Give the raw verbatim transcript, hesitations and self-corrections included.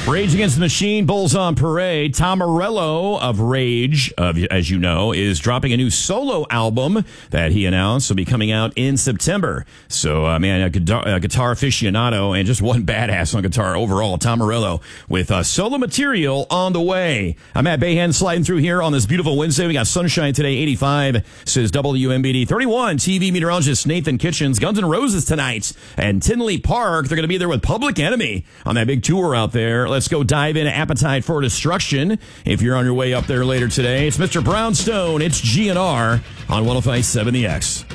Rage Against the Machine, Bulls on Parade. Tom Morello of Rage, of, as you know, is dropping a new solo album that he announced will be coming out in September. So, uh, man, a guitar, a guitar aficionado and just one badass on guitar overall, Tom Morello, with uh, solo material on the way. I'm Matt Bayhan sliding through here on this beautiful Wednesday. We got sunshine today, eighty-five, says W M B D. thirty-one, T V meteorologist Nathan Kitchens. Guns N' Roses tonight. And Tinley Park, they're going to be there with Public Enemy on that big tour out there. Let's go dive into Appetite for Destruction. If you're on your way up there later today, it's Mister Brownstone. It's G N R on one oh five point seven The X.